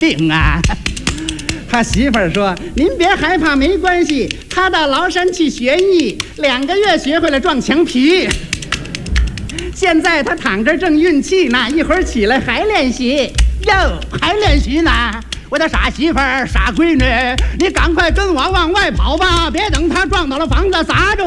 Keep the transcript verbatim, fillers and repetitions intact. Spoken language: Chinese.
病啊。他媳妇儿说：“您别害怕，没关系。他到崂山去学艺，两个月学会了撞墙皮。现在他躺着正运气呢，一会儿起来还练习。哟，还练习呢。我的傻媳妇儿、傻闺女，你赶快跟我往外跑吧，别等他撞到了房子砸着。”